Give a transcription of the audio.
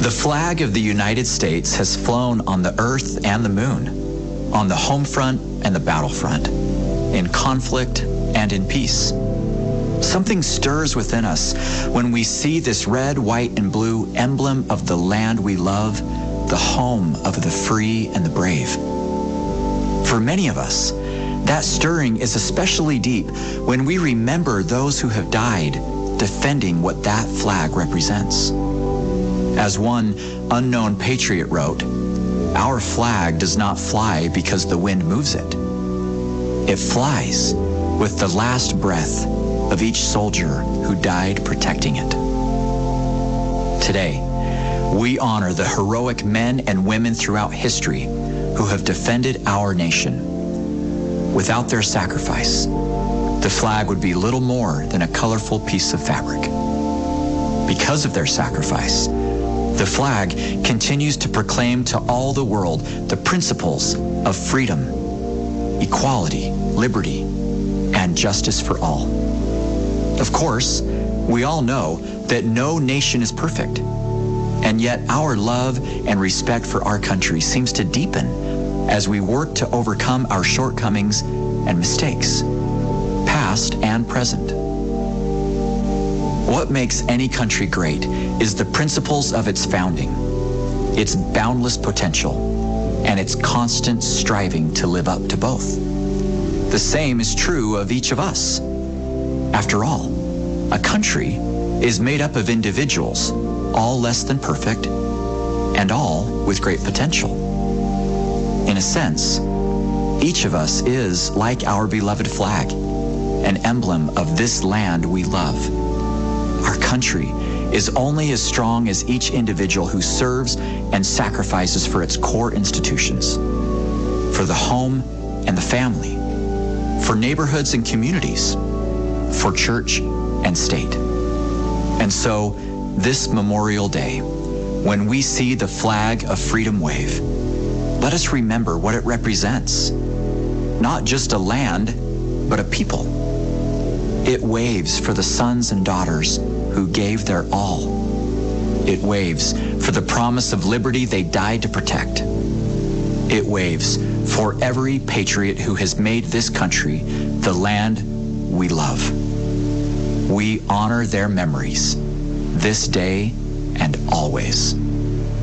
The flag of the United States has flown on the earth and the moon, on the home front and the battlefront, in conflict and in peace. Something stirs within us when we see this red, white, and blue emblem of the land we love, the home of the free and the brave. For many of us, that stirring is especially deep when we remember those who have died defending what that flag represents. As one unknown patriot wrote, "Our flag does not fly because the wind moves it. It flies with the last breath of each soldier who died protecting it." Today, we honor the heroic men and women throughout history who have defended our nation. Without their sacrifice, the flag would be little more than a colorful piece of fabric. Because of their sacrifice, the flag continues to proclaim to all the world the principles of freedom, equality, liberty, and justice for all. Of course, we all know that no nation is perfect, and yet our love and respect for our country seems to deepen as we work to overcome our shortcomings and mistakes, past and present. What makes any country great is the principles of its founding, its boundless potential, and its constant striving to live up to both. The same is true of each of us. After all, a country is made up of individuals, all less than perfect, and all with great potential. In a sense, each of us is like our beloved flag, an emblem of this land we love. Our country is only as strong as each individual who serves and sacrifices for its core institutions, for the home and the family, for neighborhoods and communities, for church and state. And so, this Memorial Day, when we see the flag of freedom wave, let us remember what it represents. Not just a land, but a people. It waves for the sons and daughters who gave their all. It waves for the promise of liberty they died to protect. It waves for every patriot who has made this country the land we love. We honor their memories this day and always.